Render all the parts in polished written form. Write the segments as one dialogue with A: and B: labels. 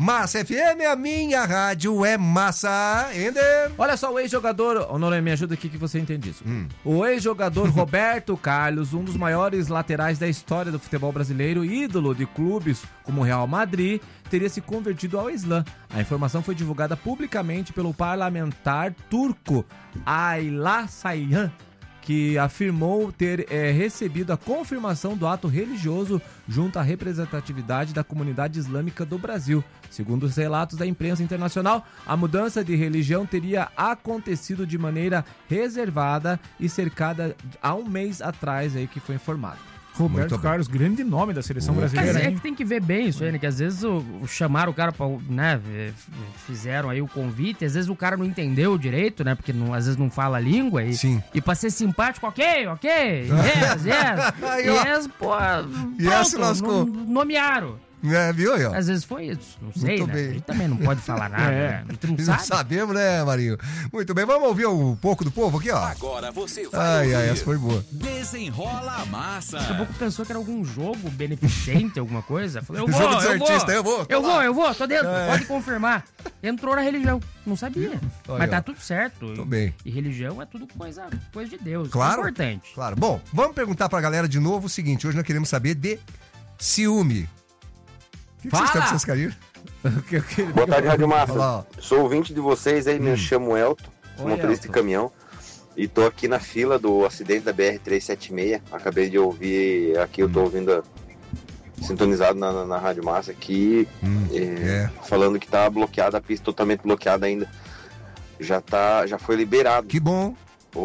A: Massa FM, a minha rádio é massa. Ender.
B: Olha só, o ex-jogador... Ô, Noronha, me ajuda aqui que você entende isso. O ex-jogador Roberto Carlos, um dos maiores laterais da história do futebol brasileiro, ídolo de clubes como o Real Madrid, teria se convertido ao Islã. A informação foi divulgada publicamente pelo parlamentar turco Ayla Sayhan, que afirmou ter recebido a confirmação do ato religioso junto à representatividade da comunidade islâmica do Brasil. Segundo os relatos da imprensa internacional, a mudança de religião teria acontecido de maneira reservada e cercada há um mês atrás, aí que foi informado.
C: Roberto Carlos, grande nome da seleção brasileira.
D: É que tem que ver bem isso aí, né? Que às vezes chamaram o cara pra, né? Fizeram aí o convite, às vezes o cara não entendeu direito, né? Porque às vezes não fala a língua. E pra ser simpático, ok, yes. Yes, pô. Pronto, nomearam.
A: Viu aí, ó?
D: Às vezes foi isso, não sei,
A: Muito
D: né?
A: bem.
D: A gente também não pode falar nada, né? A gente não sabe.
A: Sabemos, né, Marinho? Muito bem, vamos ouvir um pouco do povo aqui, ó.
E: Agora você vai
A: ouvir. Essa foi boa.
E: Desenrola a Massa.
D: Daqui a pouco pensou que era algum jogo beneficente, alguma coisa. Falei, eu
A: jogo dos artistas, eu vou,
D: tô dentro, pode confirmar. Entrou na religião, não sabia. Mas tá tudo certo.
A: Tô bem.
D: E religião é tudo coisa de Deus,
A: claro,
D: é importante.
A: Claro. Bom, vamos perguntar pra galera de novo o seguinte, hoje nós queremos saber de ciúme. O que vocês estão com essas carinhas?
F: Boa tarde, Rádio Massa. Sou ouvinte de vocês aí, me chamo Elton, sou motorista de caminhão. E tô aqui na fila do acidente da BR-376. Acabei de ouvir aqui, eu tô ouvindo sintonizado na Rádio Massa aqui, falando que tá bloqueada, a pista totalmente bloqueada ainda. Já foi liberado.
A: Que bom.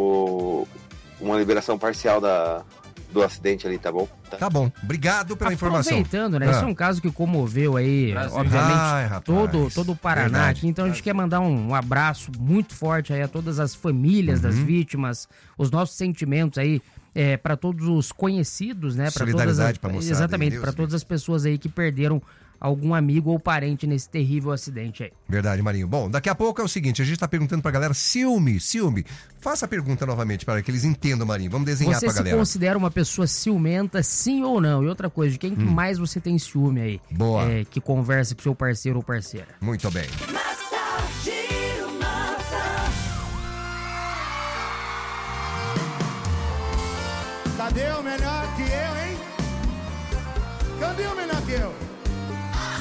F: Uma liberação parcial do acidente ali, tá bom?
A: Tá bom, obrigado pela informação.
D: Aproveitando, né? Isso é um caso que comoveu aí, obviamente, todo o Paraná aqui. Então a gente quer mandar um abraço muito forte aí a todas as famílias das vítimas, os nossos sentimentos aí para todos os conhecidos, né?
A: Solidariedade pra moçada.
D: Exatamente, para todas as pessoas aí que perderam algum amigo ou parente nesse terrível acidente aí.
A: Verdade, Marinho. Bom, daqui a pouco é o seguinte, a gente tá perguntando pra galera ciúme. Faça a pergunta novamente para que eles entendam, Marinho. Vamos desenhar pra galera.
D: Você se considera uma pessoa ciumenta, sim ou não? E outra coisa, de quem que mais você tem ciúme aí?
A: Boa.
D: Que conversa com seu parceiro ou parceira.
A: Muito bem.
G: Cadê o melhor que eu, hein? Cadê o melhor que eu?